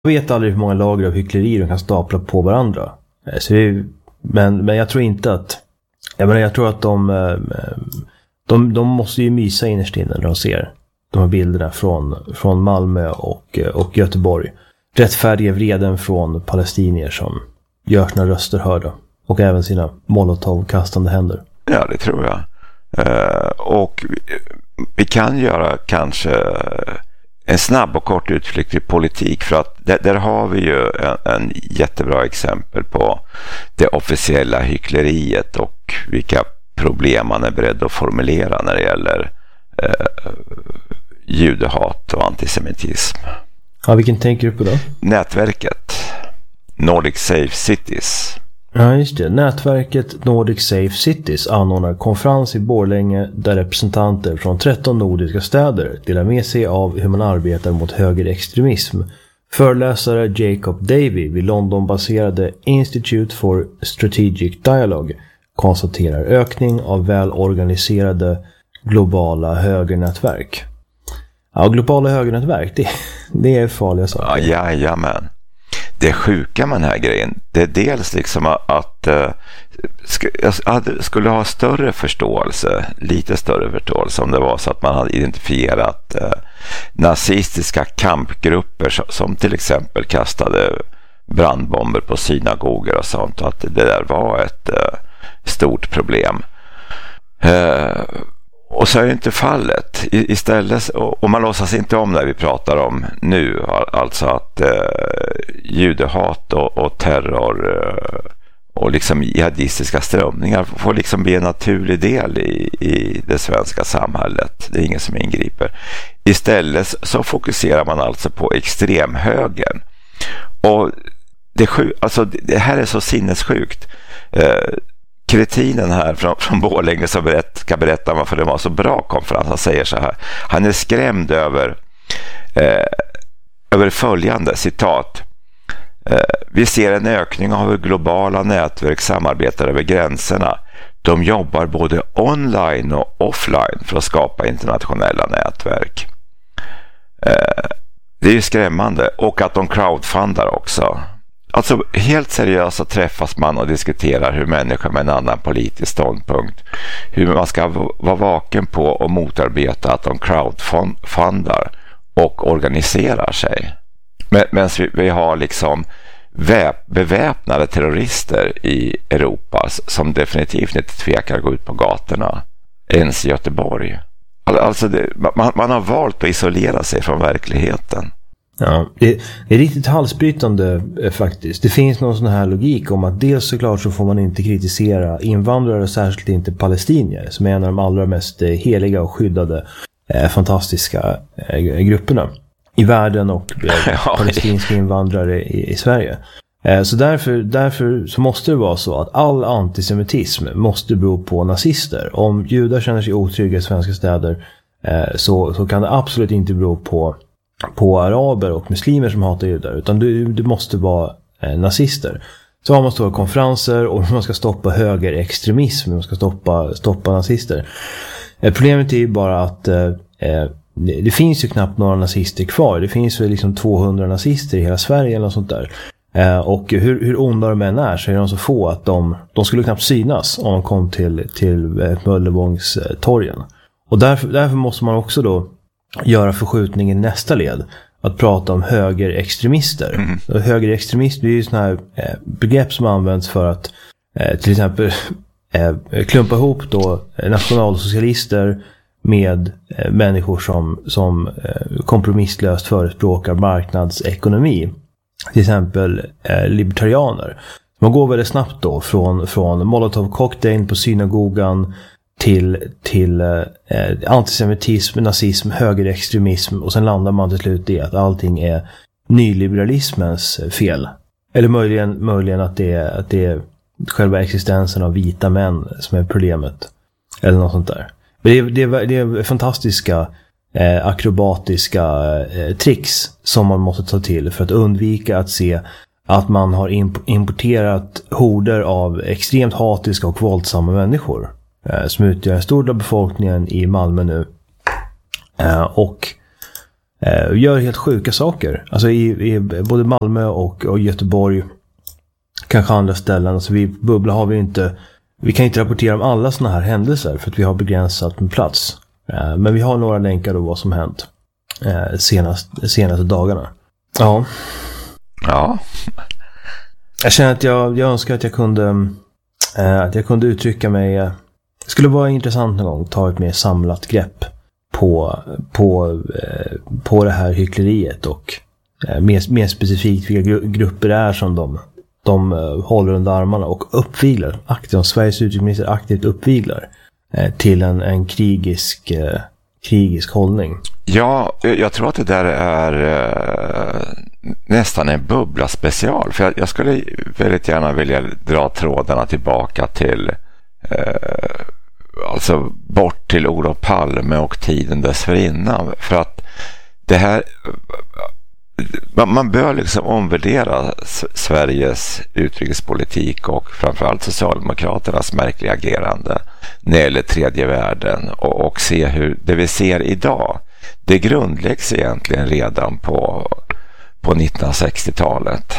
vet aldrig hur många lager av hyckleri de kan stapla på varandra. Så men jag tror inte att... Jag tror att de måste ju mysa innerst inne när de ser de här bilderna från Malmö och Göteborg. Rättfärdiga vreden från palestinier som gör sina röster hörda. Och även sina molotov-kastande händer. Ja, det tror jag. Och vi kan göra kanske en snabb och kort utflykt i politik, för att där har vi ju en jättebra exempel på det officiella hyckleriet och vilka problem man är beredd att formulera när det gäller judehat och antisemitism. Ja, vilken tänker du på då? Nätverket Nordic Safe Cities. Ja, just det. Nätverket Nordic Safe Cities anordnar konferens i Borlänge där representanter från 13 nordiska städer delar med sig av hur man arbetar mot högerextremism. Föreläsare Jacob Davey vid Londonbaserade Institute for Strategic Dialogue konstaterar ökning av välorganiserade globala högernätverk. Ja, globala högernätverk, det är farliga saker. Ja, jajamän. Det sjuka med den här grejen, det är dels liksom att jag skulle ha lite större förståelse om det var så att man hade identifierat nazistiska kampgrupper som till exempel kastade brandbomber på synagogor och sånt, och att det där var ett stort problem. Och så är det inte fallet. Istället, och man låtsas inte om det vi pratar om nu, alltså att judehat och terror och liksom jihadistiska strömningar får liksom bli en naturlig del i det svenska samhället. Det är ingen som ingriper. Istället så fokuserar man alltså på extremhögern. Och det här är så sinnessjukt. Kretinen här från Borlänge som ska berätta varför det var så bra konferens. Han säger så här: han är skrämd över följande citat: vi ser en ökning av hur globala nätverk samarbetar över gränserna. De jobbar både online och offline för att skapa internationella nätverk. Det är ju skrämmande. Och att de crowdfundar också. Alltså helt seriöst så träffas man och diskuterar hur människor med en annan politisk ståndpunkt, hur man ska vara vaken på och motarbeta att de crowdfundar och organiserar sig. Men vi har liksom beväpnade terrorister i Europa som definitivt inte tvekar att gå ut på gatorna, ens i Göteborg. Alltså man har valt att isolera sig från verkligheten. Ja, det är riktigt halsbrytande faktiskt. Det finns någon sån här logik om att dels såklart så får man inte kritisera invandrare, särskilt inte palestinier, som är en av de allra mest heliga och skyddade fantastiska grupperna i världen, och palestinska invandrare i Sverige. Så därför så måste det vara så att all antisemitism måste bero på nazister. Om judar känner sig otrygga i svenska städer så kan det absolut inte bero på araber och muslimer som hatar judar, utan det måste vara nazister. Så har man stora konferenser och man ska stoppa högerextremism, man ska stoppa nazister. Problemet är ju bara att det finns ju knappt några nazister kvar. Det finns väl liksom 200 nazister i hela Sverige eller något sånt där. Och hur onda de än är så är de så få att de skulle knappt synas om de kom till Möllevångstorgen. Och därför måste man också då göra förskjutning i nästa led. Att prata om högerextremister. Mm. Högerextremism är ju sådana här begrepp som används för att till exempel klumpa ihop då nationalsocialister med människor som kompromisslöst förespråkar marknadsekonomi. Till exempel libertarianer. Man går väldigt snabbt då från Molotov-cocktail på synagogan till antisemitism, nazism, högerextremism, och sen landar man till slut i att allting är nyliberalismens fel. Eller möjligen att det är själva existensen av vita män som är problemet. Eller något sånt där. Men det är fantastiska akrobatiska tricks som man måste ta till för att undvika att se att man har importerat horder av extremt hatiska och våldsamma människor som utgör en stor del av befolkningen i Malmö nu. Och Gör helt sjuka saker. Alltså i både Malmö och Göteborg, kanske andra ställen. Alltså Bubbla har vi kan inte rapportera om alla såna här händelser för att vi har begränsat med plats. Men vi har några länkar då vad som hänt senaste dagarna. Ja. Jag känner att jag önskar att jag kunde uttrycka mig. Det skulle vara intressant någon gång att ta ett mer samlat grepp på det här hyckleriet och mer specifikt vilka grupper det är som de håller under armarna och uppviglar aktivt. Sveriges utrikesminister aktivt uppviglar till en krigisk hållning. Ja, jag tror att det där är nästan en bubbla special. För jag skulle väldigt gärna vilja dra trådarna tillbaka till alltså bort till Olof Palme och tiden dessförinnan. För att det här, man bör liksom omvärdera Sveriges utrikespolitik och framförallt Socialdemokraternas märkliga agerande när det gäller tredje världen och se hur det vi ser idag, det grundläggs egentligen redan på 1960-talet.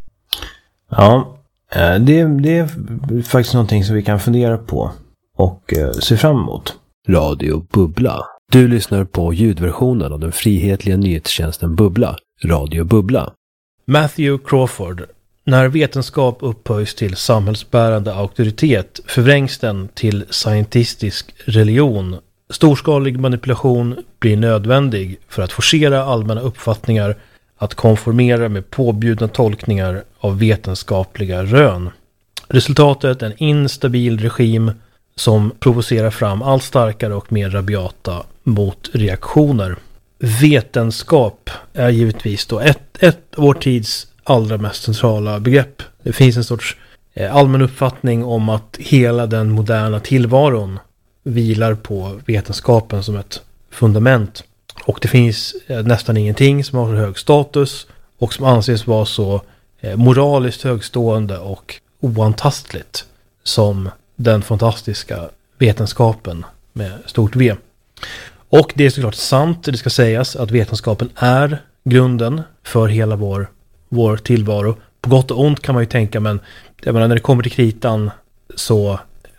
Ja, det är faktiskt någonting som vi kan fundera på och se fram emot. Radio Bubbla. Du lyssnar på ljudversionen av den frihetliga nyhetstjänsten Bubbla. Radio Bubbla. Matthew Crawford. När vetenskap upphöjs till samhällsbärande auktoritet förvrängs den till scientistisk religion. Storskalig manipulation blir nödvändig för att forcera allmänna uppfattningar att konformera med påbjudna tolkningar av vetenskapliga rön. Resultatet är en instabil regim som provocerar fram allt starkare och mer rabiata motreaktioner. Vetenskap är givetvis då ett av vår tids allra mest centrala begrepp. Det finns en sorts allmän uppfattning om att hela den moderna tillvaron vilar på vetenskapen som ett fundament. Och det finns nästan ingenting som har så hög status och som anses vara så moraliskt högstående och oantastligt som den fantastiska vetenskapen med stort V. Och det är såklart sant, det ska sägas, att vetenskapen är grunden för hela vår tillvaro. På gott och ont kan man ju tänka, men jag menar, när det kommer till kritan så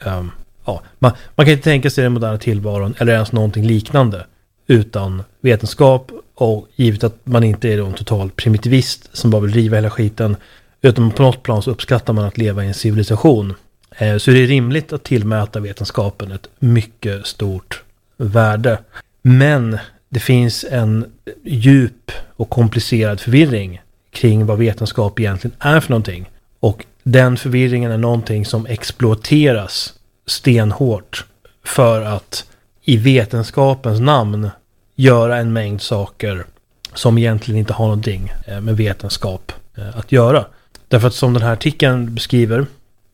man kan inte tänka sig den moderna tillvaron eller ens någonting liknande utan vetenskap, och givet att man inte är en total primitivist som bara vill riva hela skiten, utan på något plan så uppskattar man att leva i en civilisation, så är det rimligt att tillmäta vetenskapen ett mycket stort värde. Men det finns en djup och komplicerad förvirring kring vad vetenskap egentligen är för någonting. Och den förvirringen är någonting som exploateras stenhårt för att i vetenskapens namn göra en mängd saker som egentligen inte har någonting med vetenskap att göra. Därför att som den här artikeln beskriver,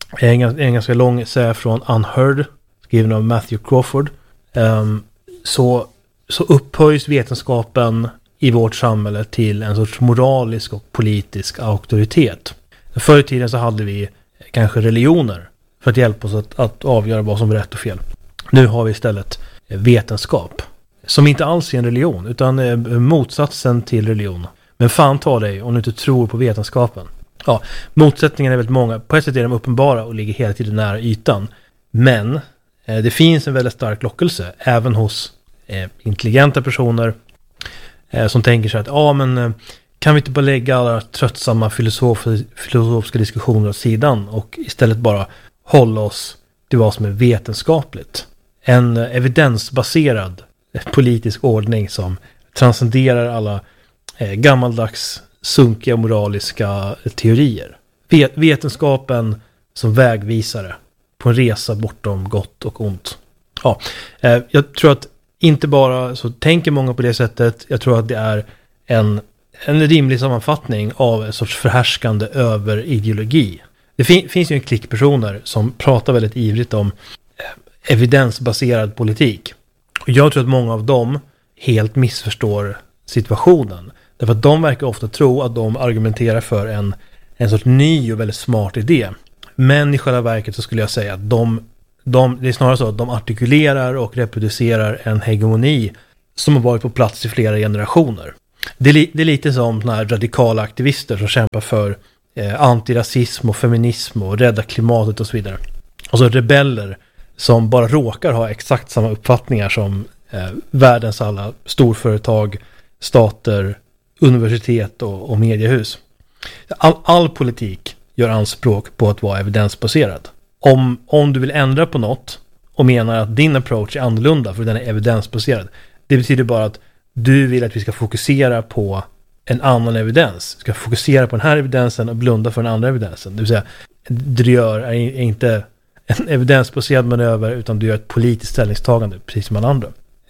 en ganska lång essä från Unheard, skriven av Matthew Crawford, så upphöjs vetenskapen i vårt samhälle till en sorts moralisk och politisk auktoritet. Förr i tiden så hade vi kanske religioner för att hjälpa oss att avgöra vad som var rätt och fel. Nu har vi istället vetenskap, som inte alls är en religion, utan motsatsen till religion. Men fan ta dig om du inte tror på vetenskapen. Ja, motsättningarna är väldigt många. På ett sätt är de uppenbara och ligger hela tiden nära ytan. Men det finns en väldigt stark lockelse även hos intelligenta personer som tänker sig att men kan vi inte bara lägga alla tröttsamma filosofiska diskussioner åt sidan och istället bara hålla oss till vad som är vetenskapligt. En evidensbaserad politisk ordning som transcenderar alla gammaldags sunkiga moraliska teorier. Vetenskapen som vägvisare på en resa bortom gott och ont. Ja, jag tror att inte bara så tänker många på det sättet. Jag tror att det är en rimlig sammanfattning av en sorts förhärskande överideologi. Det finns ju en klick personer som pratar väldigt ivrigt om evidensbaserad politik. Och jag tror att många av dem helt missförstår situationen. Därför att de verkar ofta tro att de argumenterar för en sorts ny och väldigt smart idé. Men i själva verket så skulle jag säga att det är snarare så att de artikulerar och reproducerar en hegemoni som har varit på plats i flera generationer. Det är lite som såna här radikala aktivister som kämpar för antirasism och feminism och rädda klimatet och så vidare. Och så rebeller som bara råkar ha exakt samma uppfattningar som världens alla storföretag, stater, universitet och mediehus. All politik gör anspråk på att vara evidensbaserad. Om du vill ändra på något och menar att din approach är annorlunda för den är evidensbaserad, det betyder bara att du vill att vi ska fokusera på en annan evidens. Vi ska fokusera på den här evidensen och blunda för den andra evidensen. Det vill säga, det du gör är inte en evidensbaserad manöver, utan du gör ett politiskt ställningstagande, precis som alla andra.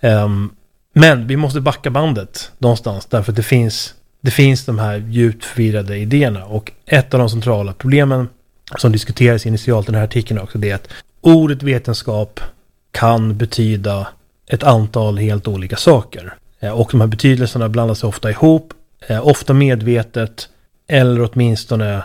Men vi måste backa bandet någonstans, därför att det finns de här djupt förvirrade idéerna. Och ett av de centrala problemen som diskuteras initialt i den här artikeln också, det är att ordet vetenskap kan betyda ett antal helt olika saker. Och de här betydelserna blandas ofta ihop, ofta medvetet eller åtminstone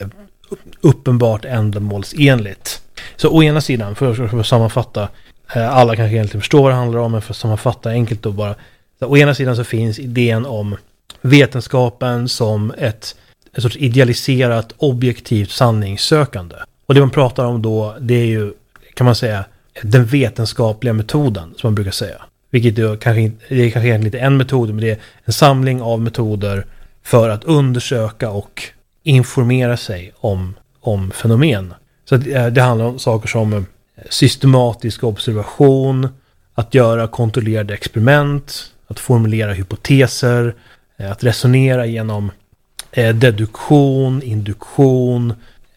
uppenbart ändamålsenligt. Så å ena sidan, för att sammanfatta, alla kanske egentligen förstår vad det handlar om, men för att sammanfatta enkelt då bara. Så å ena sidan så finns idén om vetenskapen som ett sorts idealiserat, objektivt sanningssökande. Och det man pratar om då, det är ju, kan man säga, den vetenskapliga metoden, som man brukar säga. Vilket det är kanske egentligen inte en metod, men det är en samling av metoder för att undersöka och informera sig om fenomen. Så det handlar om saker som systematisk observation, att göra kontrollerade experiment, att formulera hypoteser, att resonera genom deduktion, induktion,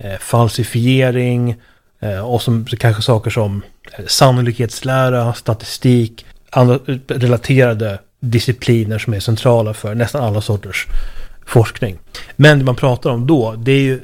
falsifiering och som kanske saker som sannolikhetslära, statistik, andra relaterade discipliner som är centrala för nästan alla sorters forskning. Men det man pratar om då, det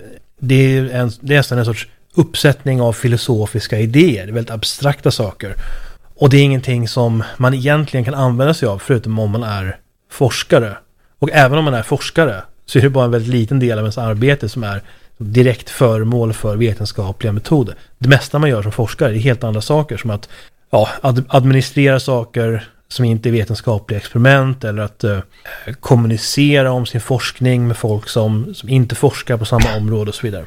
är nästan en sorts uppsättning av filosofiska idéer, väldigt abstrakta saker. Och det är ingenting som man egentligen kan använda sig av förutom om man är forskare. Och även om man är forskare så är det bara en väldigt liten del av ens arbete som är direkt föremål för vetenskapliga metoder. Det mesta man gör som forskare är helt andra saker, som att administrera saker som inte är vetenskapliga experiment, eller att kommunicera om sin forskning med folk som inte forskar på samma område och så vidare.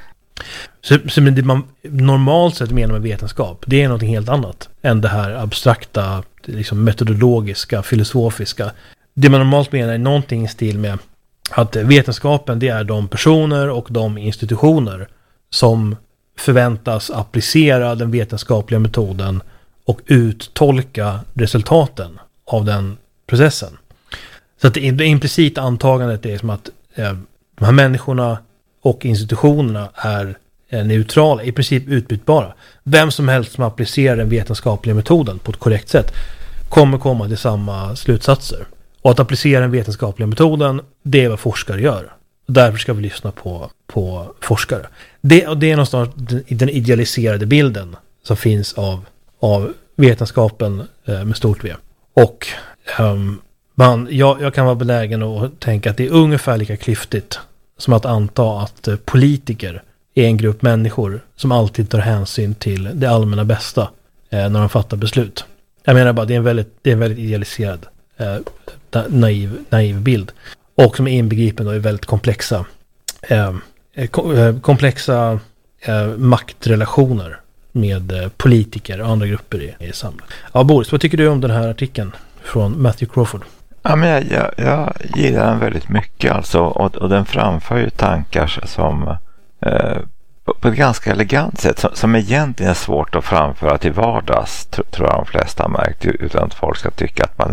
Så det man normalt sett menar med vetenskap, det är något helt annat än det här abstrakta, liksom metodologiska, filosofiska. Det man normalt menar är någonting i stil med att vetenskapen, det är de personer och de institutioner som förväntas applicera den vetenskapliga metoden och uttolka resultaten av den processen. Så att det implicita antagandet är som att de här människorna och institutionerna är neutrala, i princip utbytbara. Vem som helst som applicerar den vetenskapliga metoden på ett korrekt sätt kommer komma till samma slutsatser. Och att applicera den vetenskapliga metoden, det är vad forskare gör. Därför ska vi lyssna på forskare. Det är någonstans den idealiserade bilden som finns av vetenskapen med stort V. Och jag kan vara benägen att tänka att det är ungefär lika klyftigt som att anta att politiker är en grupp människor som alltid tar hänsyn till det allmänna bästa när de fattar beslut. Jag menar bara, det är en väldigt idealiserad naiv bild. Och som är inbegripen då i väldigt komplexa maktrelationer med politiker och andra grupper i samhället. Ja, Boris, vad tycker du om den här artikeln från Matthew Crawford? Ja, men jag gillar den väldigt mycket alltså, och den framför ju tankar som på ett ganska elegant sätt som egentligen är svårt att framföra till vardags, tror jag de flesta har märkt, utan att folk ska tycka att man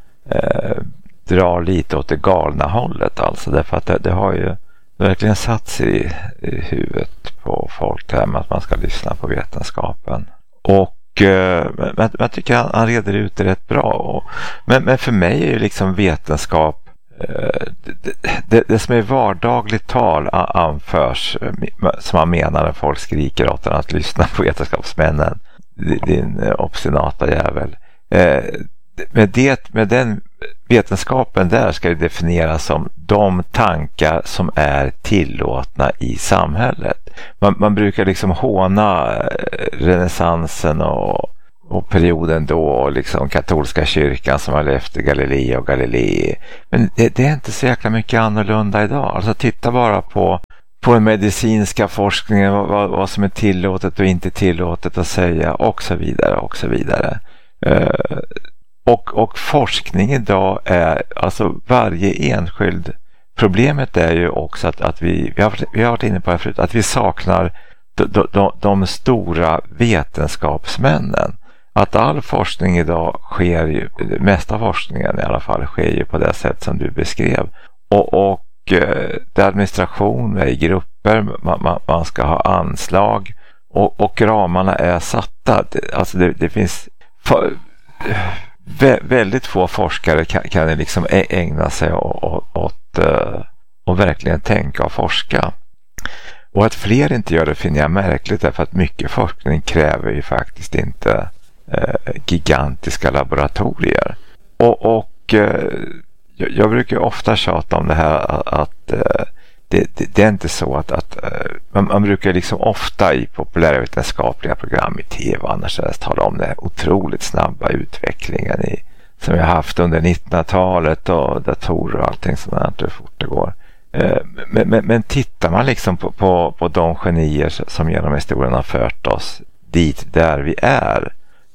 drar lite åt det galna hållet alltså, därför att det har ju verkligen satt sig i huvudet på folk det här med att man ska lyssna på vetenskapen. Och men jag tycker han reder ut det rätt bra. Men för mig är ju liksom vetenskap det som är vardagligt tal anförs, som man menar när folk skriker åt en att lyssna på vetenskapsmännen, din obstinata jävel. Med den vetenskapen där ska det definieras som de tankar som är tillåtna i samhället. Man brukar liksom håna renässansen och och perioden då och liksom katolska kyrkan som har efter Galilei och Galilei. Men det är inte så jäkla mycket annorlunda idag. Alltså titta bara på den medicinska forskningen, vad som är tillåtet och inte tillåtet att säga och så vidare och så vidare. Och forskning idag är alltså varje enskild. Problemet är ju också att vi har varit inne på det förut, att vi saknar de stora vetenskapsmännen. Att all forskning idag sker ju, det mesta forskningen i alla fall sker ju på det sätt som du beskrev. Och det administration är i grupper, man ska ha anslag och ramarna är satta. Alltså det finns väldigt få forskare kan liksom ägna sig åt och verkligen tänka och forska. Och att fler inte gör det finner jag märkligt, därför att mycket forskning kräver ju faktiskt inte gigantiska laboratorier. Och jag brukar ofta tjata om det här att det är inte så att man brukar liksom ofta i populärvetenskapliga program i tv annars tala om den otroligt snabba utvecklingen som vi har haft under 1900-talet och datorer och allting sånt där, hur fort det går. Men tittar man liksom på de genier som genom historien har fört oss dit där vi är,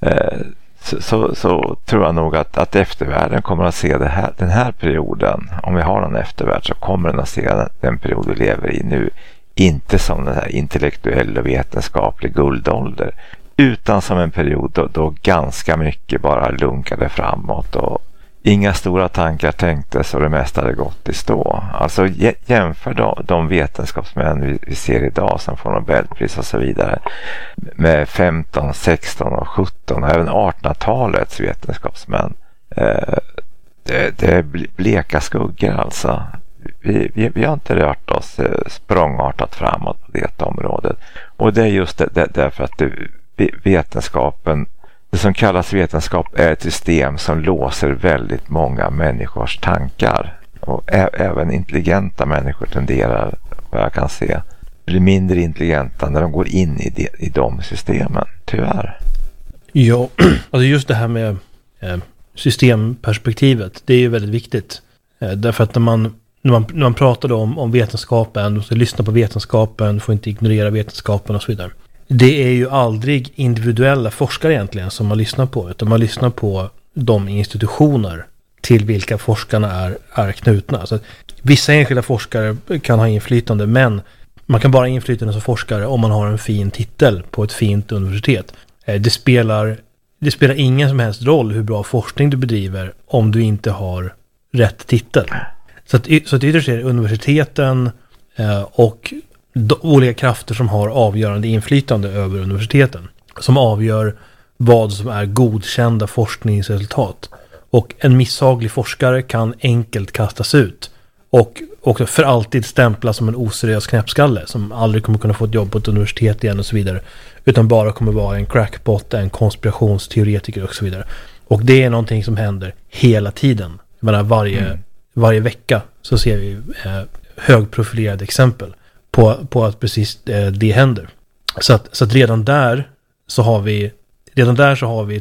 så tror jag nog att eftervärlden kommer att se den här perioden, om vi har någon eftervärld, så kommer den att se den period vi lever i nu inte som den här intellektuell och vetenskaplig guldålder, utan som en period då ganska mycket bara lunkade framåt och inga stora tankar tänktes och det mesta hade gått i stå. Alltså jämför de vetenskapsmän vi ser idag som får Nobelpris och så vidare med 15, 16 och 17 och även 1800-talets vetenskapsmän. Det är bleka skuggor alltså. Vi har inte rört oss språngartat framåt på det området. Och det är just därför att vetenskapen, det som kallas vetenskap, är ett system som låser väldigt många människors tankar. Och även intelligenta människor tenderar, vad jag kan se, bli mindre intelligenta när de går in i de systemen, tyvärr. Ja, alltså just det här med systemperspektivet, det är ju väldigt viktigt. Därför att när man pratar om vetenskapen, och så lyssna på vetenskapen, får inte ignorera vetenskapen och så vidare. Det är ju aldrig individuella forskare egentligen som man lyssnar på, utan man lyssnar på de institutioner till vilka forskarna är knutna. Så vissa enskilda forskare kan ha inflytande, men man kan bara ha inflytande som forskare om man har en fin titel på ett fint universitet. Det spelar ingen som helst roll hur bra forskning du bedriver om du inte har rätt titel. Så att ytterst är det universiteten och olika krafter som har avgörande inflytande över universiteten som avgör vad som är godkända forskningsresultat. Och en misshaglig forskare kan enkelt kastas ut och också för alltid stämpla som en oseriös knäppskalle som aldrig kommer kunna få ett jobb på ett universitet igen och så vidare, utan bara kommer vara en crackpot, en konspirationsteoretiker och så vidare. Och det är någonting som händer hela tiden. Jag menar, varje vecka så ser vi högprofilerade exempel på att precis det händer. Så att redan där så har vi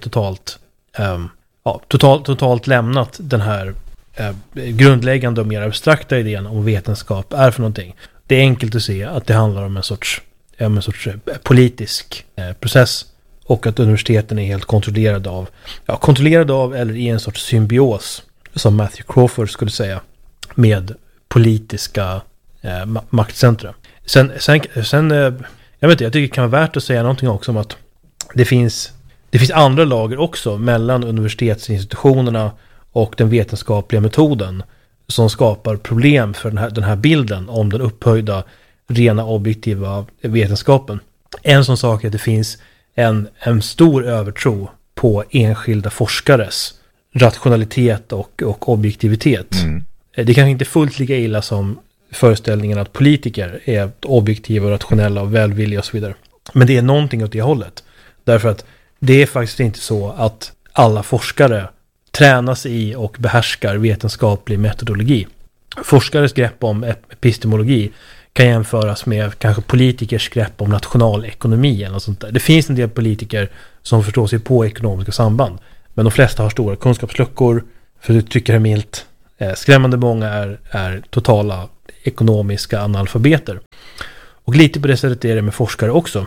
totalt lämnat den här grundläggande och mer abstrakta idén om vetenskap är för någonting. Det är enkelt att se att det handlar om en sorts politisk process, och att universiteten är helt kontrollerade av eller i en sorts symbios, som Matthew Crawford skulle säga, med politiska maktcentra. Sen jag tycker det kan vara värt att säga någonting också om att det finns andra lager också mellan universitetsinstitutionerna och den vetenskapliga metoden som skapar problem för den här bilden om den upphöjda, rena, objektiva vetenskapen. En sån sak är att det finns en stor övertro på enskilda forskares rationalitet och objektivitet. Det kan inte fullt lika illa som föreställningen att politiker är objektiva, rationella och välvilliga och så vidare. Men det är någonting åt det hållet. Därför att det är faktiskt inte så att alla forskare tränas i och behärskar vetenskaplig metodologi. Forskares grepp om epistemologi kan jämföras med kanske politikers grepp om nationalekonomi eller något sånt där. Det finns en del politiker som förstår sig på ekonomiska samband, men de flesta har stora kunskapsluckor, för att tycka det milt. Skrämmande många är totala ekonomiska analfabeter. Och lite på det sättet är det med forskare också.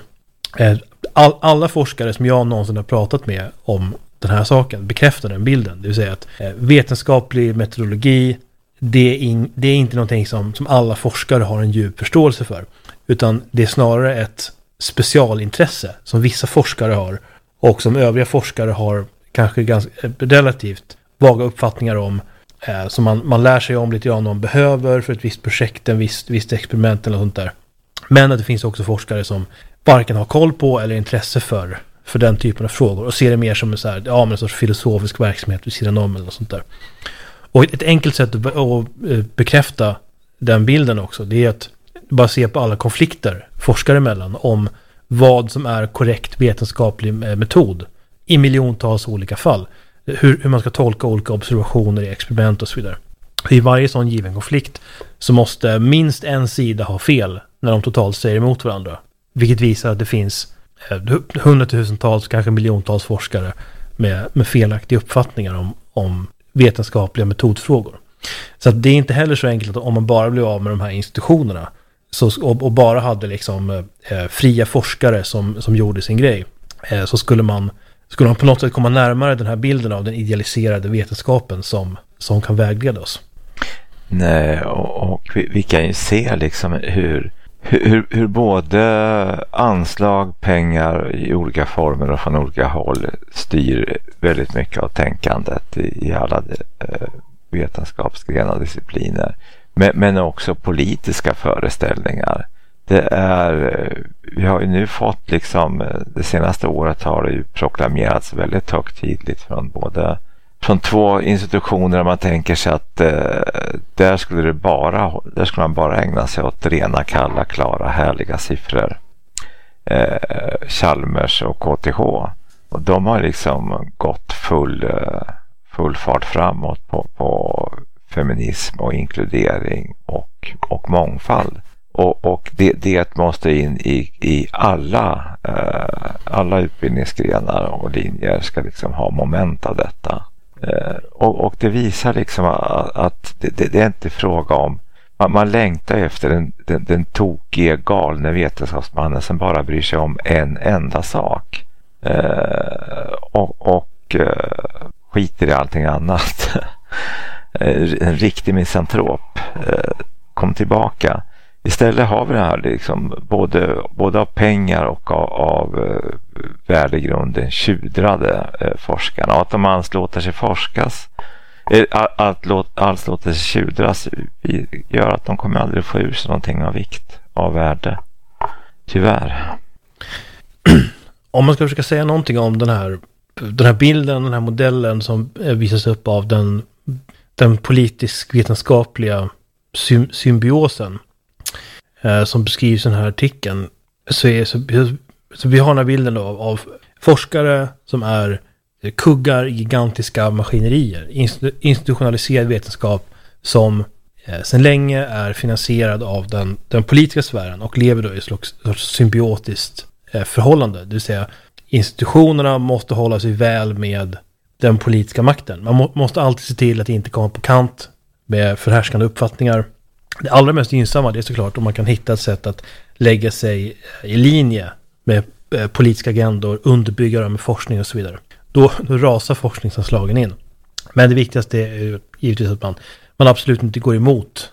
Alla forskare som jag någonsin har pratat med om den här saken bekräftar den bilden. Det vill säga att vetenskaplig metodologi, det är inte någonting som alla forskare har en djup förståelse för. Utan det är snarare ett specialintresse som vissa forskare har och som övriga forskare har kanske ganska relativt vaga uppfattningar om, som man lär sig om lite grann om man behöver för ett visst projekt, en visst experiment eller sånt där. Men att det finns också forskare som varken har koll på eller intresse för den typen av frågor och ser det mer som en sorts filosofisk verksamhet vid sidan om eller något sånt där. Och ett enkelt sätt att bekräfta den bilden också, det är att bara se på alla konflikter forskare emellan om vad som är korrekt vetenskaplig metod i miljontals olika fall. Hur man ska tolka olika observationer i experiment och så vidare. I varje sån given konflikt så måste minst en sida ha fel när de totalt säger emot varandra. Vilket visar att det finns hundratusentals, kanske miljontals forskare med felaktiga uppfattningar om vetenskapliga metodfrågor. Så att det är inte heller så enkelt att om man bara blev av med de här institutionerna och bara hade liksom fria forskare som gjorde sin grej, så skulle man på något sätt komma närmare den här bilden av den idealiserade vetenskapen som kan vägleda oss. Nej, och vi kan ju se liksom hur både anslag, pengar i olika former och från olika håll styr väldigt mycket av tänkandet i alla vetenskapsgrenar och discipliner. Men också politiska föreställningar. Vi har ju nu fått liksom, det senaste året har det ju proklamerats väldigt högtidligt från två institutioner där man tänker sig att där skulle man bara ägna sig åt rena, kalla, klara, härliga siffror. Chalmers och KTH. Och de har liksom gått full fart framåt på feminism och inkludering och mångfald. Och det måste in i alla utbildningsgrenar och linjer ska liksom ha moment av detta. Och det visar liksom att det är inte fråga om man längtar efter den tokiga, galna vetenskapsmannen som bara bryr sig om en enda sak och skiter i allting annat. En riktig misantrop. Kom tillbaka. Istället har vi det här liksom, både av pengar och av värdegrunden tjudrade forskarna. Och att de alls låter sig forskas, alls låter sig tjudras, gör att de kommer aldrig få ur sig någonting av vikt, av värde. Tyvärr. Om man ska försöka säga någonting om den här bilden, den här modellen som visas upp av den politisk-vetenskapliga symbiosen som beskrivs i den här artikeln, så vi har den här bilden av forskare som är kuggar i gigantiska maskinerier, institutionaliserad vetenskap som sedan länge är finansierad av den politiska sfären och lever då i ett slags symbiotiskt förhållande. Det vill säga institutionerna måste hålla sig väl med den politiska makten. Man måste alltid se till att det inte kommer på kant med förhärskande uppfattningar. Det allra mest gynnsamma är såklart om man kan hitta ett sätt att lägga sig i linje med politiska agendor, underbygga dem med forskning och så vidare. Då rasar forskningsanslagen in. Men det viktigaste är givetvis att man absolut inte går emot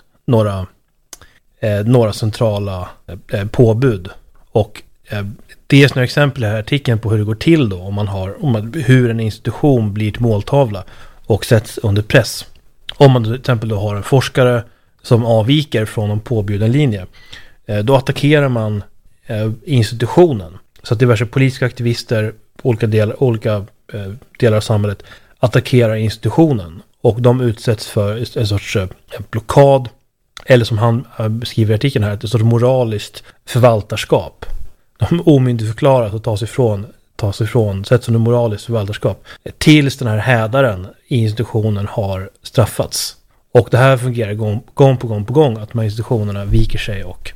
några centrala påbud. Och det är några exempel här i artikeln på hur det går till då hur en institution blir ett måltavla och sätts under press. Om man till exempel då har en forskare som avviker från en påbjuden linje, då attackerar man institutionen. Så att diverse politiska aktivister på olika delar av samhället attackerar institutionen. Och de utsätts för en sorts blockad, eller som han beskriver i artikeln här, ett sorts moraliskt förvaltarskap. De omyndigförklaras och tas ifrån, sätts under moraliskt förvaltarskap tills den här hädaren i institutionen har straffats. Och det här fungerar gång på gång att de här institutionerna viker sig och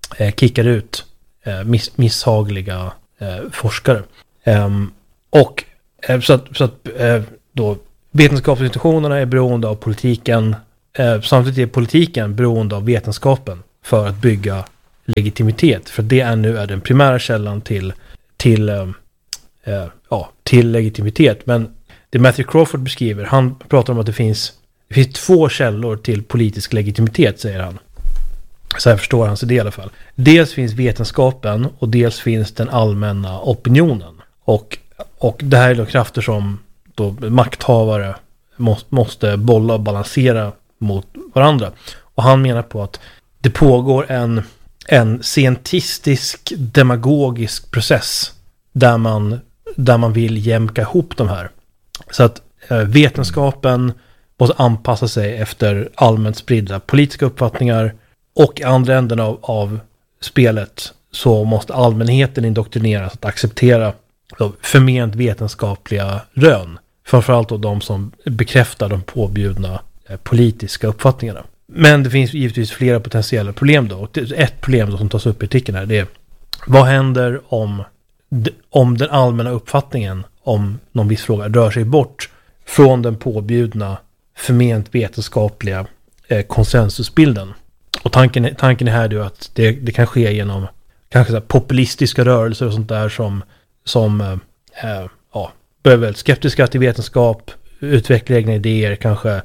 kickar ut misshagliga forskare. Och så att då vetenskapsinstitutionerna är beroende av politiken. Samtidigt är politiken beroende av vetenskapen för att bygga legitimitet. För det är den primära källan till legitimitet. Men det Matthew Crawford beskriver, han pratar om att det finns 2 källor till politisk legitimitet, säger han. Så jag förstår hans idé i alla fall. Dels finns vetenskapen och dels finns den allmänna opinionen. Och det här är då krafter som då makthavare måste bolla och balansera mot varandra. Och han menar på att det pågår en scientistisk demagogisk process där man vill jämka ihop de här. Så att vetenskapen måste anpassa sig efter allmänt spridda politiska uppfattningar, och i andra änden av spelet så måste allmänheten indoktrineras att acceptera förment vetenskapliga rön. Framförallt då de som bekräftar de påbjudna politiska uppfattningarna. Men det finns givetvis flera potentiella problem då. Och ett problem då som tas upp i artikeln här, det är: vad händer om den allmänna uppfattningen om någon viss fråga rör sig bort från den påbjudna förment vetenskapliga konsensusbilden? Och tanken är här då att det kan ske genom kanske så här populistiska rörelser och sånt där som börjar väl skeptiska till vetenskap, utveckla egna idéer, kanske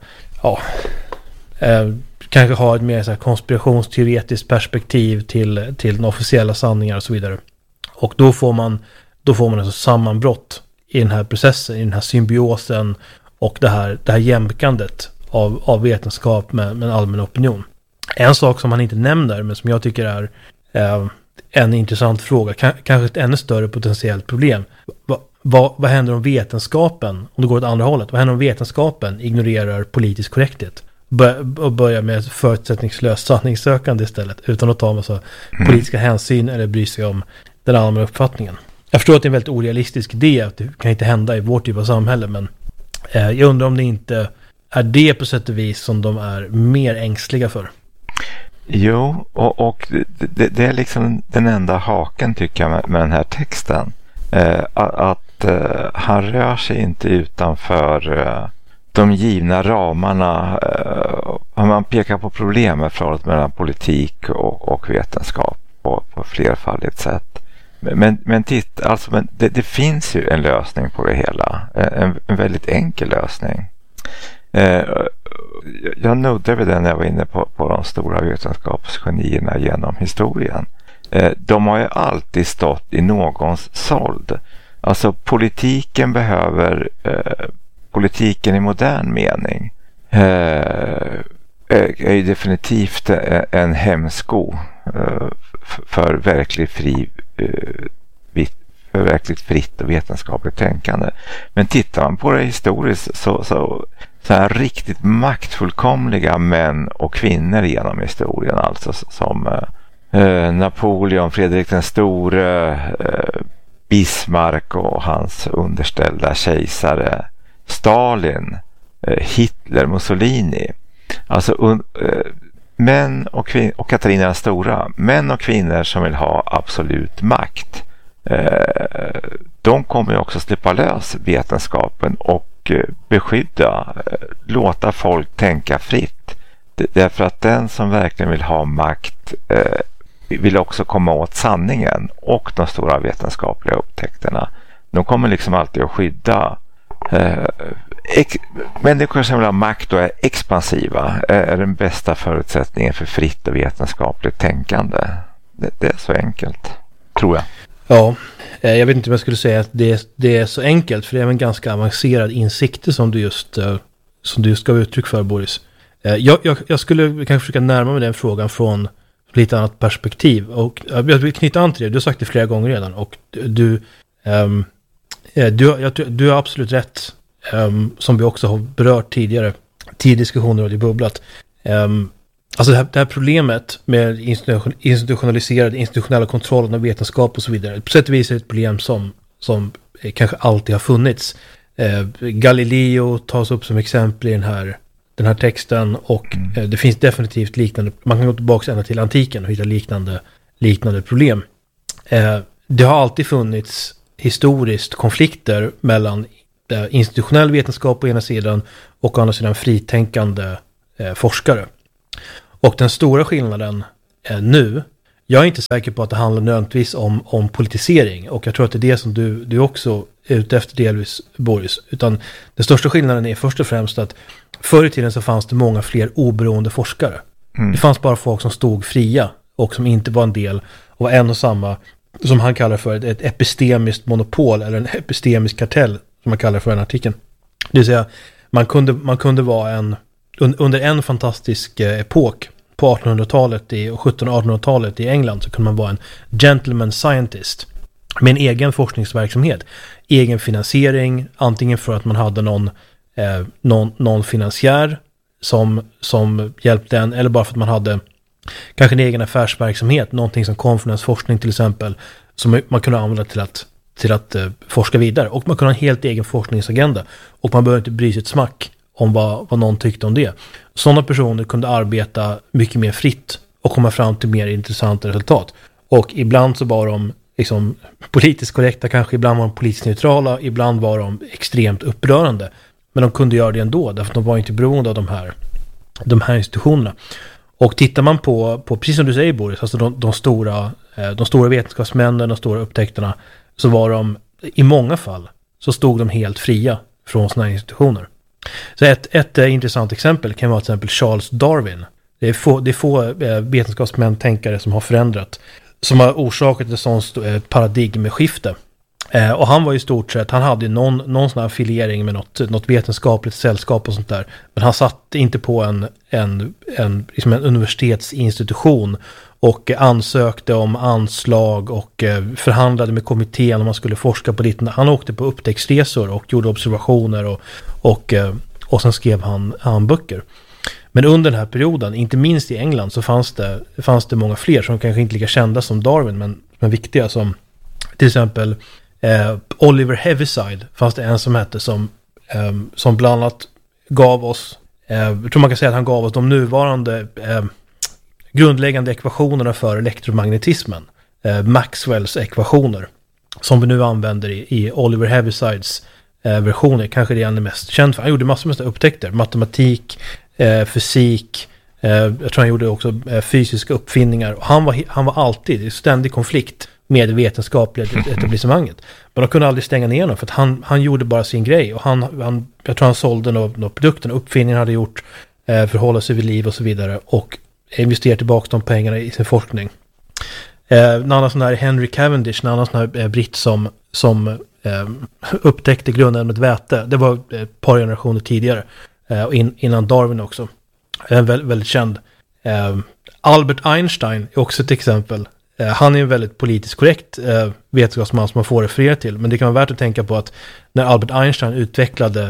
ha ett mer så här konspirationsteoretiskt perspektiv till den officiella sanningar och så vidare. Och då får man alltså sammanbrott i den här processen, i den här symbiosen och det här jämkandet av vetenskap med en allmän opinion. En sak som han inte nämner, men som jag tycker är en intressant fråga, kanske ett ännu större potentiellt problem. Vad händer om vetenskapen, om det går åt andra hållet, vad händer om vetenskapen ignorerar politisk korrekthet och börjar med förutsättningslöst sanningssökande istället, utan att ta en massa politiska hänsyn eller bry sig om den allmänna uppfattningen? Jag förstår att det är en väldigt orealistisk idé, att det kan inte hända i vårt typ av samhälle, men jag undrar om det inte är det på sätt och vis som de är mer ängsliga för. Jo, och det är liksom den enda haken tycker jag med den här texten. Att han rör sig inte utanför de givna ramarna. Man pekar på problemet förhållandet mellan politik och vetenskap på flerfaldigt sätt. Men titta, alltså, det finns ju en lösning på det hela. En väldigt enkel lösning. Jag nuddade vid den när jag var inne på de stora vetenskapsgenierna genom historien. De har ju alltid stått i någons såld. Alltså politiken behöver politiken i modern mening är ju definitivt en hämsko för verkligt fritt och vetenskapligt tänkande. Men tittar man på det historiskt så här riktigt maktfullkomliga män och kvinnor genom historien, alltså som Napoleon, Fredrik den store, Bismarck och hans underställda kejsare, Stalin, Hitler, Mussolini. Alltså män och Katarina den stora, män och kvinnor som vill ha absolut makt. De kommer ju också släppa lös vetenskapen och beskydda, låta folk tänka fritt. Därför att den som verkligen vill ha makt vill också komma åt sanningen och de stora vetenskapliga upptäckterna. De kommer liksom alltid att skydda människor som vill ha makt och är expansiva är den bästa förutsättningen för fritt och vetenskapligt tänkande. Det är så enkelt, tror jag. Ja, jag vet inte om jag skulle säga att det är så enkelt, för det är en ganska avancerad insikter som du just gav uttryck för, Boris. Jag skulle kanske försöka närma mig den frågan från lite annat perspektiv, och jag vill knyta an till det. Du har sagt det flera gånger redan, och du har absolut rätt, som vi också har berört tidigare diskussioner och i bubblat. Alltså det här problemet med institutionella kontrollen av vetenskap och så vidare, på sätt och vis är ett problem som kanske alltid har funnits. Galileo tas upp som exempel i den här texten, och det finns definitivt liknande. Man kan gå tillbaka ända till antiken och hitta liknande liknande problem. Det har alltid funnits historiskt konflikter mellan institutionell vetenskap på ena sidan och å andra sidan fritänkande forskare. Och den stora skillnaden nu, jag är inte säker på att det handlar nödvändigtvis om politisering, och jag tror att det är det som du också är ute efter delvis, Boris, utan den största skillnaden är först och främst att förr i tiden så fanns det många fler oberoende forskare. Det fanns bara folk som stod fria och som inte var en del av en och samma, som han kallar för ett epistemiskt monopol eller en epistemisk kartell, som man kallar för den artikeln. Det vill säga, man kunde vara under en fantastisk epok på 1800-talet och 1700-1800-talet i England, så kunde man vara en gentleman scientist med en egen forskningsverksamhet, egen finansiering, antingen för att man hade någon finansiär som hjälpte en, eller bara för att man hade kanske en egen affärsverksamhet, någonting som kom från ens forskning till exempel, som man kunde använda till att forska vidare. Och man kunde ha en helt egen forskningsagenda, och man behöver inte bry sig ett smack om vad någon tyckte om det. Sådana personer kunde arbeta mycket mer fritt och komma fram till mer intressanta resultat. Och ibland så var de liksom politiskt korrekta, kanske ibland var de politiskt neutrala, ibland var de extremt upprörande. Men de kunde göra det ändå, därför att de var inte beroende av de här institutionerna. Och tittar man på precis som du säger, Boris, alltså de stora vetenskapsmännen, de stora upptäckterna, så var de i många fall så stod de helt fria från såna här institutioner. Så ett intressant exempel kan vara till exempel Charles Darwin. Det är få vetenskapsmän, tänkare som har förändrat, som har orsakat ett sånt paradigmskifte. Och han var i stort sett, han hade någon sån här affiliering med något vetenskapligt sällskap och sånt där. Men han satt inte på en universitetsinstitution och ansökte om anslag och förhandlade med kommittén om man skulle forska på det. Han åkte på upptäcktsresor och gjorde observationer och sen skrev han böcker. Men under den här perioden, inte minst i England, så fanns det många fler som kanske inte lika kända som Darwin, men viktiga, som till exempel Oliver Heaviside fanns det en som hette, som bland annat gav oss, jag tror man kan säga att han gav oss de nuvarande grundläggande ekvationerna för elektromagnetismen, Maxwells ekvationer, som vi nu använder i Oliver Heavisides versioner. Kanske det han är mest känd för. Han gjorde massor med upptäckter, matematik, fysik, jag tror han gjorde också fysiska uppfinningar, och han var alltid i ständig konflikt med det vetenskapliga etablissemanget. Men de kunde aldrig stänga ner honom, för att han gjorde bara sin grej, och jag tror han sålde några produkter, uppfinningen hade gjort för att hålla sig vid liv och så vidare, och investerade tillbaka de pengarna i sin forskning. En annan sån här Henry Cavendish, en annan sån här britt som upptäckte grundämnet väte. Det var ett par generationer tidigare, och innan Darwin också. Väldigt känd. Albert Einstein är också ett exempel. Han är en väldigt politiskt korrekt vetenskapsman som man får referera till, men det kan vara värt att tänka på att när Albert Einstein utvecklade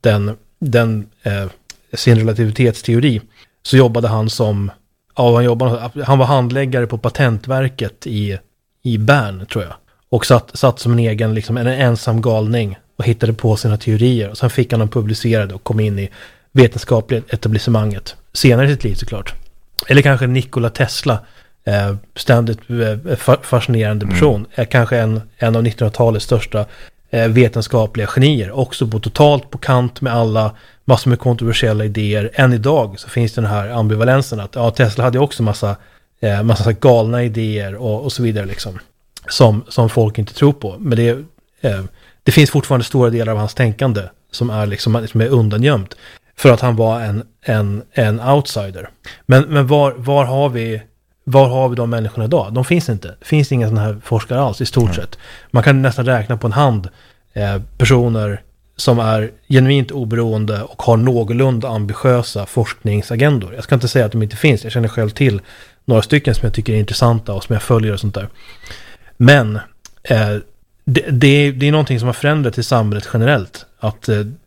sin relativitetsteori, så jobbade han han var handläggare på Patentverket i Bern, tror jag, och satt som en egen, liksom en ensam galning och hittade på sina teorier, och sen fick han dem publicerade och kom in i vetenskapliga etablissemanget senare i sitt liv, såklart. Eller kanske Nikola Tesla, ständigt fascinerande person, är kanske en av 1900-talets största vetenskapliga genier, också totalt på kant med alla, massor med kontroversiella idéer. Än idag så finns den här ambivalensen att Tesla hade också massa galna idéer och så vidare, liksom, som folk inte tror på. Men det finns fortfarande stora delar av hans tänkande som är undangömt, för att han var en outsider. Men var har vi de människorna idag? De finns inte. Det finns inga sådana här forskare alls i stort sett. Man kan nästan räkna på en hand personer som är genuint oberoende och har någorlunda ambitiösa forskningsagendor. Jag ska inte säga att de inte finns. Jag känner själv till några stycken som jag tycker är intressanta och som jag följer och sånt där. Men det är någonting som har förändrats i samhället generellt. Att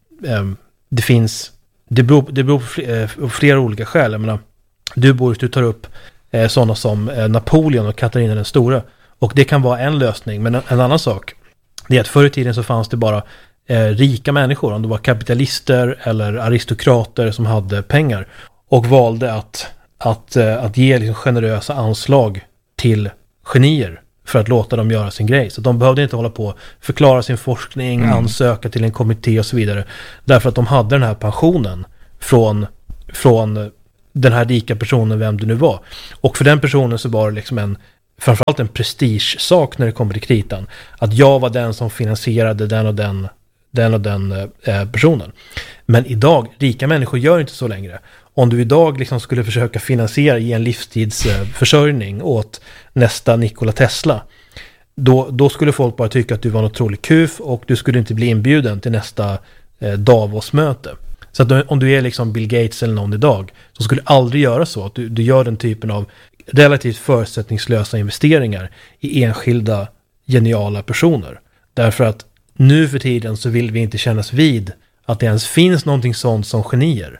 det beror på flera olika skäl. Jag menar, du tar upp sådana som Napoleon och Katarina den stora. Och det kan vara en lösning. Men en annan sak är att förr i tiden så fanns det bara rika människor. Om det var kapitalister eller aristokrater som hade pengar. Och valde att ge liksom generösa anslag till genier för att låta dem göra sin grej. Så de behövde inte hålla på förklara sin forskning, ansöka till en kommitté och så vidare. Därför att de hade den här pensionen från den här rika personen, vem det nu var. Och för den personen så var det liksom framförallt en prestigesak när det kommer till kritan. Att jag var den som finansierade den och den personen. Men idag, rika människor gör inte så längre. Om du idag liksom skulle försöka finansiera i en livstidsförsörjning åt nästa Nikola Tesla, då skulle folk bara tycka att du var en otrolig kuf och du skulle inte bli inbjuden till nästa Davos-möte. Så att om du är liksom Bill Gates eller någon idag, så skulle du aldrig göra så. Att du gör den typen av relativt förutsättningslösa investeringar i enskilda geniala personer. Därför att nu för tiden så vill vi inte kännas vid att det ens finns någonting sånt som genier.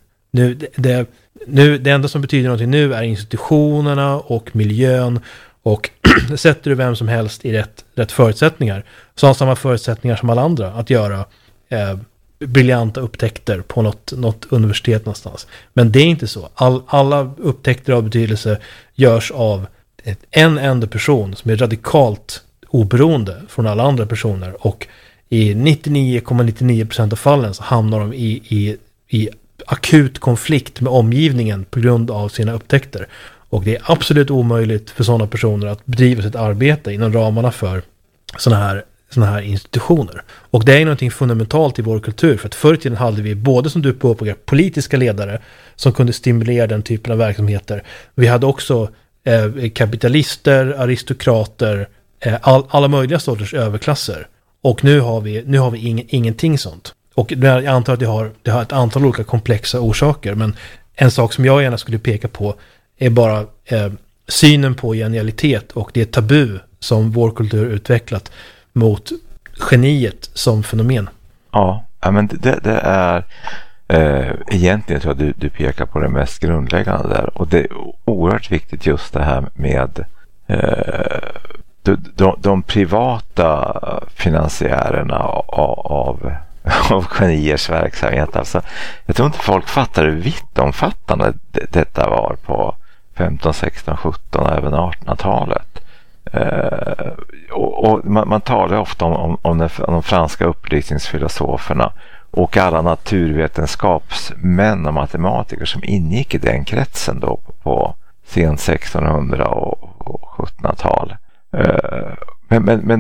Det enda som betyder någonting nu är institutionerna och miljön, och sätter du vem som helst i rätt förutsättningar, så har samma förutsättningar som alla andra att göra briljanta upptäckter på något universitet någonstans. Men det är inte så. Alla upptäckter av betydelse görs av en enda person som är radikalt oberoende från alla andra personer, och i 99,99% av fallen så hamnar de i akut konflikt med omgivningen på grund av sina upptäckter. Och det är absolut omöjligt för sådana personer att bedriva sitt arbete inom ramarna för sådana här institutioner. Och det är någonting fundamentalt i vår kultur, för att förr i tiden hade vi både, som du påpekar, politiska ledare som kunde stimulera den typen av verksamheter. Vi hade också kapitalister, aristokrater, alla möjliga sorters överklasser. Och nu har vi ingenting sånt. Och jag antar att det har ett antal olika komplexa orsaker, men en sak som jag gärna skulle peka på är bara synen på genialitet och det tabu som vår kultur utvecklat mot geniet som fenomen. Ja, men det är egentligen tror jag du pekar på det mest grundläggande där, och det är oerhört viktigt just det här med de privata finansiärerna av geniers verksamhet. Alltså, jag tror inte folk fattar hur vittomfattande detta var på 15, 16, 17 och även 1800-talet. Och man talar ofta om de franska upplysningsfilosoferna och alla naturvetenskapsmän och matematiker som ingick i den kretsen då på sen 1600 och 1700-tal. Men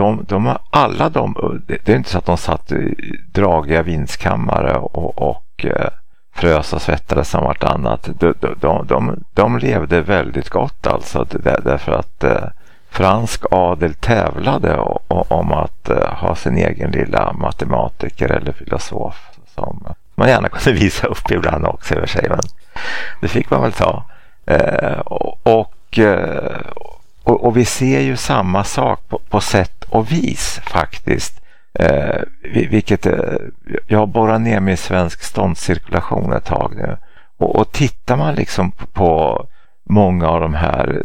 det är inte så att de satt i dragiga vindskammare och frös och svettades som vartannat. De levde väldigt gott alltså, därför att fransk adel tävlade om att ha sin egen lilla matematiker eller filosof som man gärna kunde visa upp ibland också över sig, men det fick man väl ta. Och vi ser ju samma sak på sätt och vis faktiskt. Vilket jag har borrat ner med svensk ståndscirkulation ett tag nu. Och tittar man liksom på många av de här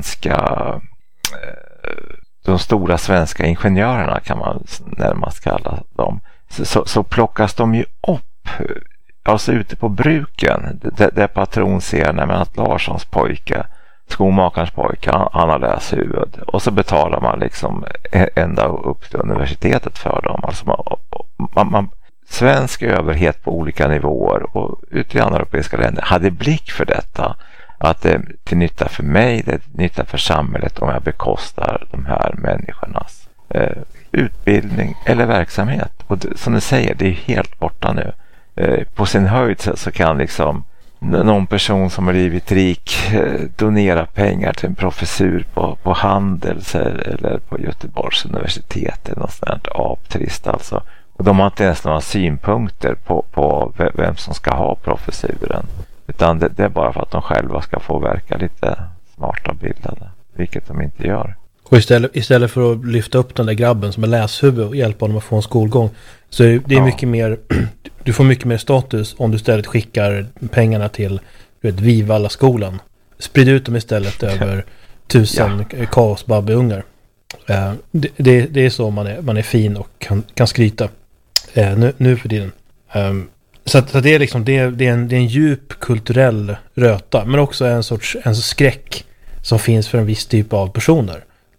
de stora svenska ingenjörerna kan man närmast kalla dem, så plockas de ju upp alltså ute på bruken där patron ser att Larssons pojke, skomakarens pojke, han har läst huvud, och så betalar man liksom ända upp till universitetet för dem. Alltså man svensk överhet på olika nivåer och ute i andra europeiska länder hade blick för detta, att det är till nytta för mig, det är till nytta för samhället om jag bekostar de här människornas utbildning eller verksamhet. Och som du säger, det är helt borta nu. På sin höjd så kan liksom någon person som har blivit rik donera pengar till en professur på Handels eller på Göteborgs universitet eller något sånt aptrist alltså. Och de har inte ens några synpunkter på vem som ska ha professuren, utan det är bara för att de själva ska få verka lite smarta och bildade, vilket de inte gör. Och istället för att lyfta upp den där grabben som är läshuvud och hjälpa honom att få en skolgång, så det är mycket mer, du får mycket mer status om du istället skickar pengarna till Vivalla-skolan. Sprid ut dem istället över 1000 kaosbabbeungar. Det är så man är fin och kan skryta nu för tiden. Så det är liksom det är en djup kulturell röta, men också en sorts skräck som finns för en viss typ av personer.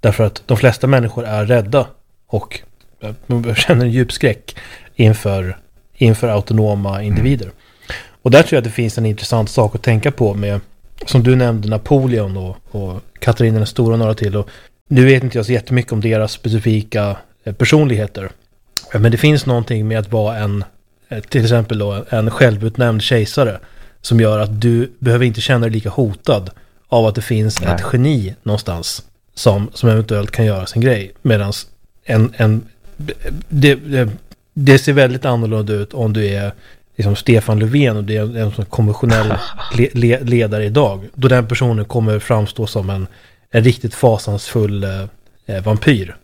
Därför att de flesta människor är rädda och känner en djup skräck inför autonoma individer. Och där tror jag att det finns en intressant sak att tänka på med, som du nämnde, Napoleon och Katarina den stora och några till. Och nu vet inte jag så jättemycket om deras specifika personligheter. Men det finns någonting med att vara till exempel då, en självutnämnd kejsare som gör att du behöver inte känna dig lika hotad av att det finns ett geni någonstans som eventuellt kan göra sin grej. Medan det ser väldigt annorlunda ut om du är liksom Stefan Löfven och det är en konventionell ledare idag. Då den personen kommer framstå som en riktigt fasansfull vampyr.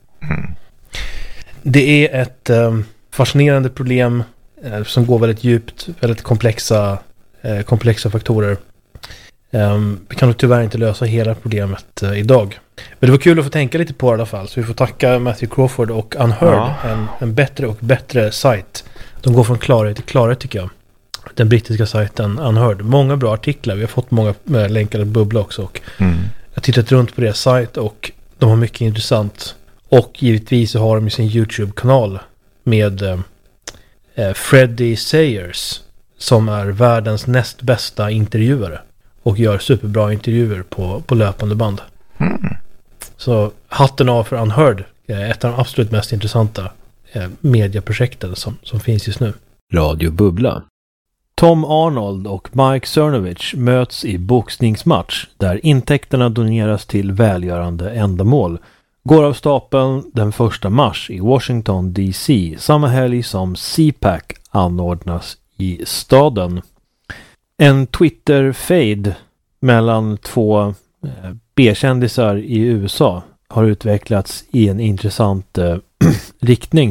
Det är ett fascinerande problem som går väldigt djupt, väldigt komplexa faktorer. Vi kan nog tyvärr inte lösa hela problemet idag. Men det var kul att få tänka lite på det i alla fall. Så vi får tacka Matthew Crawford och Unheard, en bättre och bättre sajt. De går från klarhet till klarhet, tycker jag. Den brittiska sajten Unheard. Många bra artiklar. Vi har fått många länkade Bubbla också. Och jag har tittat runt på deras sajt och de har mycket intressant. Och givetvis så har de sin YouTube-kanal med Freddie Sayers, som är världens näst bästa intervjuare och gör superbra intervjuer på löpande band. Så hatten av för Unheard, ett av de absolut mest intressanta medieprojekten som finns just nu. Radio Bubbla. Tom Arnold och Mike Cernovich möts i boxningsmatch där intäkterna doneras till välgörande ändamål. Går av stapeln den 1 mars i Washington DC, samma helg som CPAC anordnas i staden. En Twitter-fade mellan två B-kändisar i USA har utvecklats i en intressant riktning.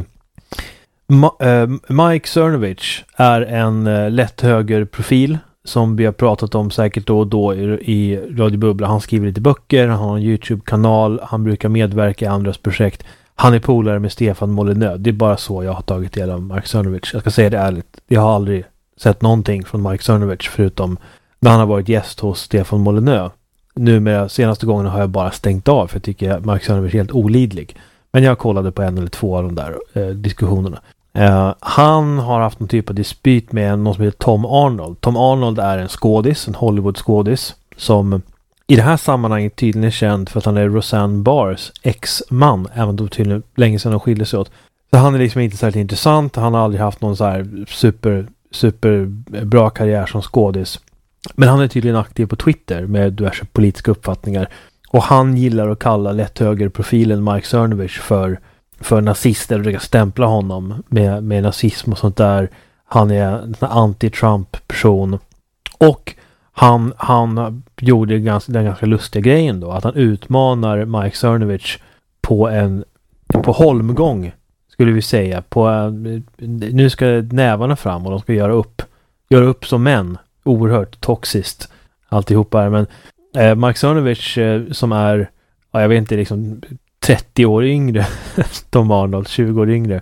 Mike Cernovich är en lätt högerprofil som vi har pratat om säkert då och då i Radio Bubbla. Han skriver lite böcker, han har en YouTube-kanal, han brukar medverka i andras projekt. Han är polare med Stefan Molyneux. Det är bara så jag har tagit del av Mike Cernovich. Jag ska säga det ärligt. Jag har aldrig sett någonting från Mike Cernovich förutom när han har varit gäst hos Stefan Molyneux. Numera senaste gången har jag bara stängt av för jag tycker Mike Cernovich är helt olidlig. Men jag kollade på en eller två av de där diskussionerna. Han har haft någon typ av dispyt med någon som heter Tom Arnold. Tom Arnold är en skådis, en Hollywood-skådis som i det här sammanhanget tydligen är känd för att han är Roseanne Barrs ex-man, även då tydligen länge sedan de skilde sig åt. Så han är liksom inte särskilt intressant. Han har aldrig haft någon så här super bra karriär som skådis. Men han är tydligen aktiv på Twitter med diverse politiska uppfattningar. Och han gillar att kalla lätt högerprofilen Mike Cernovich för nazister och försöka stämpla honom med nazism och sånt där. Han är en anti-Trump-person. Och han gjorde den ganska lustiga grejen då, att han utmanar Mike Cernovich på holmgång, skulle vi säga. Nu ska nävarna fram och de ska göra upp som män. Oerhört toxiskt alltihopa. Men Mike Cernovich som är, jag vet inte, liksom 30 år yngre, Tom Arnold 20 år yngre,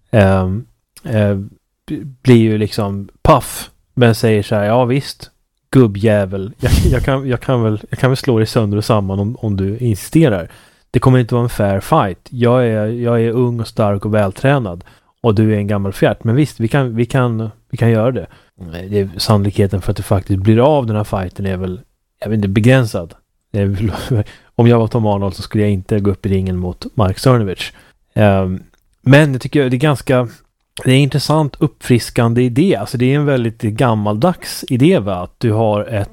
blir ju liksom paff, men säger så här: ja visst, gubbjävel, jag kan väl slå dig sönder och samman om du insisterar. Det kommer inte vara en fair fight. Jag är ung och stark och vältränad och du är en gammal fjärt, men visst, vi kan göra det. Det är sannolikheten för att det faktiskt blir av den här fighten är väl, jag vet inte, begränsad. Om jag var Tom Arnold så skulle jag inte gå upp i ringen mot Mike Cernovich. Men jag tycker det är en intressant uppfriskande idé. Alltså det är en väldigt gammaldags idé, va? Att du har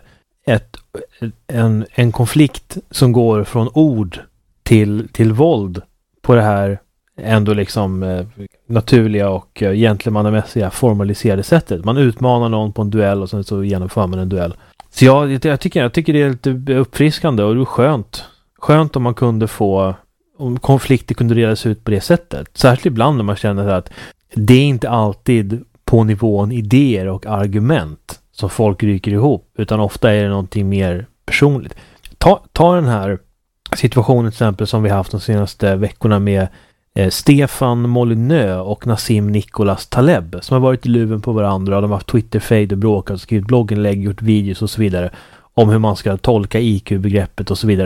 en konflikt som går från ord till våld på det här ändå liksom naturliga och gentlemannamässiga formaliserade sättet. Man utmanar någon på en duell och sen så genomför man en duell. Så jag tycker det är lite uppfriskande och det är skönt om man kunde om konflikter kunde redas ut på det sättet. Särskilt ibland när man känner att det är inte alltid på nivån idéer och argument som folk ryker ihop, utan ofta är det någonting mer personligt. Ta den här situationen till exempel som vi haft de senaste veckorna med Stefan Molyneux och Nassim Nicholas Taleb, som har varit i luven på varandra. De har haft Twitter-fade och bråkat och skrivit blogginlägg, gjort videos och så vidare om hur man ska tolka IQ-begreppet och så vidare.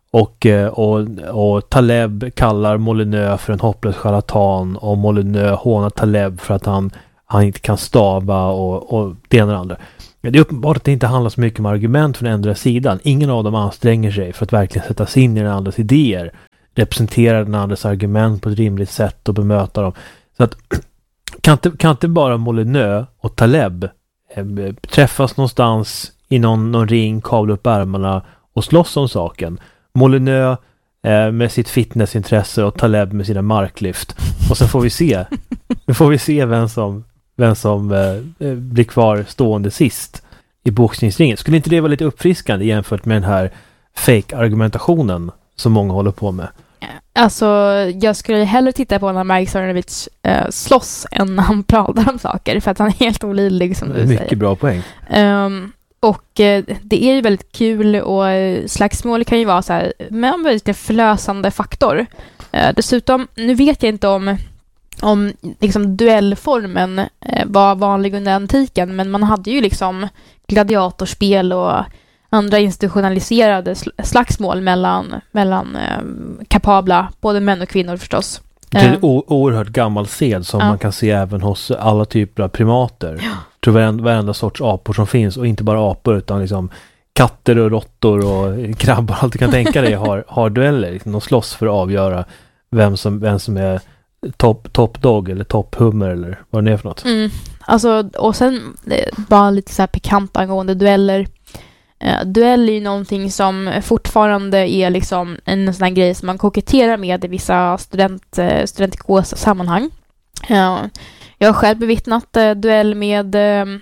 Och Taleb kallar Molyneux för en hopplös charlatan och Molyneux hånar Taleb för att han inte kan stava och det ena och det andra. Det är uppenbart att det inte handlar så mycket om argument från andra sidan. Ingen av dem anstränger sig för att verkligen sätta sig in i den andras idéer, representera den andras argument på ett rimligt sätt och bemöta dem. Så att kan inte bara Molyneux och Taleb träffas någonstans i någon ring, kavla upp ärmarna och slåss om saken. Molyneux med sitt fitnessintresse och Taleb med sina marklyft. Och sen får vi se vem som blir kvar stående sist i boxningsringen. Skulle inte det vara lite uppfriskande jämfört med den här fake-argumentationen som många håller på med? Alltså, jag skulle hellre titta på när Mike Cernovich slåss än när han pratar om saker, för att han är helt olidlig, som du säger. Mycket bra poäng. Och det är ju väldigt kul, och slagsmål kan ju vara så här, med en väldigt förlösande faktor. Dessutom, nu vet jag inte om liksom duellformen var vanlig under antiken, men man hade ju liksom gladiatorspel och andra institutionaliserade slagsmål mellan kapabla, både män och kvinnor förstås. Det är en oerhört gammal sed som man kan se även hos alla typer av primater. Ja. Jag tror varenda sorts apor som finns, och inte bara apor utan liksom katter och råttor och krabbar, allt du kan tänka dig har dueller. Liksom, de slåss för att avgöra vem som är top dog eller top hummer eller vad det är för något. Alltså, och sen bara lite så här pikant angående dueller. Duell är ju någonting som fortfarande är liksom en sån här grej som man koketterar med i vissa studentikosa sammanhang. Jag har själv bevittnat duell med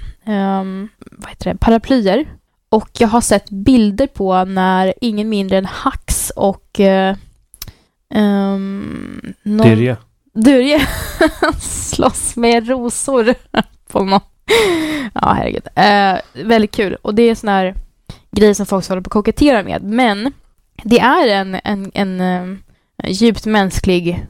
paraplyer, och jag har sett bilder på när ingen mindre än Hax och Dyrje slåss med rosor på någon. Ja, herregud. Väldigt kul. Och det är sån här grej som folk håller på att kokettera med. Men det är en djupt mänsklig,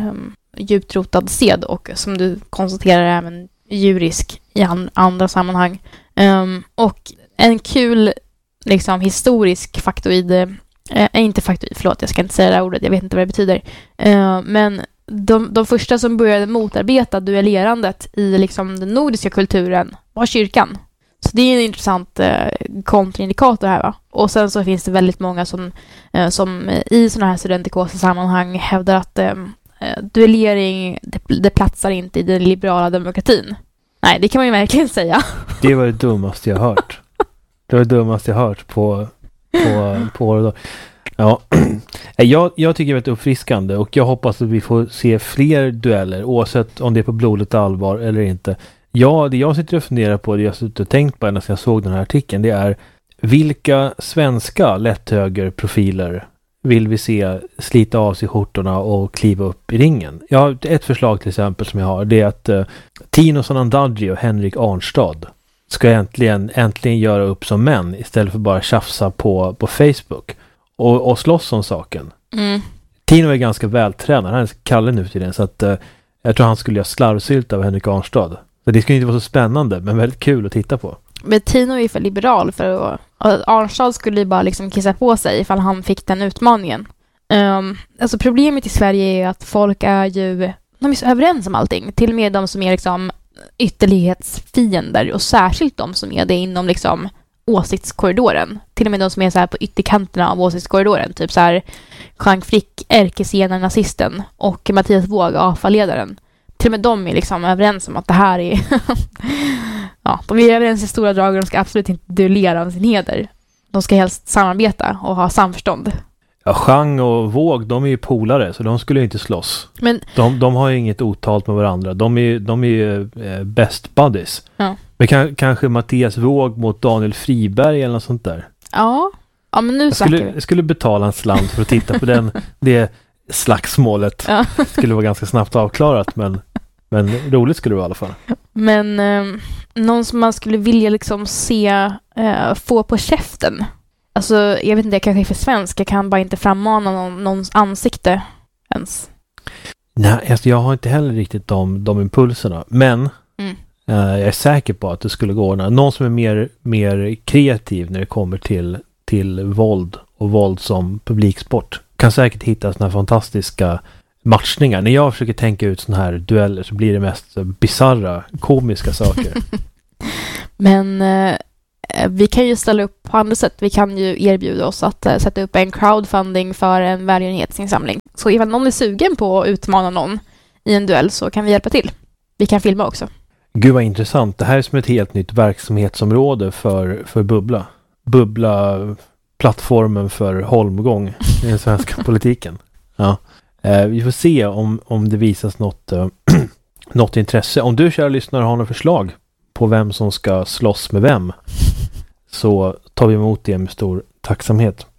djupt rotad sed, och som du konstaterar även djurisk i andra sammanhang. Och en kul liksom historisk faktoid, inte faktoid, förlåt, jag ska inte säga det här ordet, jag vet inte vad det betyder. Men de första som började motarbeta duellerandet i liksom den nordiska kulturen var kyrkan. Så det är en intressant kontraindikator här, va? Och sen så finns det väldigt många som i sådana här studentikosa sammanhang hävdar att duellering, det platsar inte i den liberala demokratin. Nej, det kan man ju verkligen säga. Det var det dummaste jag hört. Det var det dummaste jag hört på året. Ja, jag tycker det är väldigt uppfriskande, och jag hoppas att vi får se fler dueller, oavsett om det är på blodigt allvar eller inte. Ja, det jag sitter och funderar på, det jag sitter och tänkt på när jag såg den här artikeln, det är vilka svenska lätthögerprofiler vill vi se slita av sig skjortorna och kliva upp i ringen. Jag har ett förslag till exempel som jag har, det är att Tino Sanandaji och Henrik Arnstad ska äntligen göra upp som män istället för bara tjafsa på Facebook och slåss om saken. Tino är ganska vältränad, han är Kalle nu till den, så att jag tror han skulle göra slarvsylt av Henrik Arnstad. Så det skulle inte vara så spännande, men väldigt kul att titta på. Men Tino är för liberal, för Arnstad skulle ju bara liksom kissa på sig ifall han fick den utmaningen. Alltså problemet i Sverige är att folk de är så överens om allting. Till och med de som är liksom ytterlighetsfiender, och särskilt de som är det inom liksom åsiktskorridoren. Till och med de som är så här på ytterkanterna av åsiktskorridoren, typ så här Jean Frick, ärkesenaren, nazisten, och Mattias Våg, AFA-ledaren. Till och med de är liksom överens om att det här är ja, de är överens i stora drag, och de ska absolut inte duellera om sin heder. De ska helst samarbeta och ha samförstånd. Ja, Jean och Våg, de är ju polare, så de skulle ju inte slåss. Men de har ju inget otalt med varandra. De är ju best buddies. Ja. Men kanske Mattias Våg mot Daniel Friberg eller något sånt där. Ja, men nu jag skulle betala en slant för att titta på det slagsmålet. Ja. Skulle vara ganska snabbt avklarat, men roligt skulle det vara i alla fall. Men någon som man skulle vilja liksom se få på käften. Alltså, jag vet inte, jag kanske är för svensk. Jag kan bara inte frammana någons ansikte ens. Nej, alltså jag har inte heller riktigt de impulserna. Men jag är säker på att det skulle gå. Någon som är mer kreativ när det kommer till våld och våld som publiksport. Kan säkert hitta såna här fantastiska matchningar. När jag försöker tänka ut såna här dueller så blir det mest bizarra, komiska saker. Men vi kan ju ställa upp på andra sätt. Vi kan ju erbjuda oss att sätta upp en crowdfunding för en välgörenhetsinsamling. Så ifall någon är sugen på att utmana någon i en duell så kan vi hjälpa till. Vi kan filma också. Gud vad intressant. Det här är som ett helt nytt verksamhetsområde för Bubbla. Bubbla, plattformen för holmgång i den svenska politiken. Ja. Vi får se om det visas något intresse. Om du, kära lyssnare, har några förslag på vem som ska slåss med vem, så tar vi emot det med stor tacksamhet.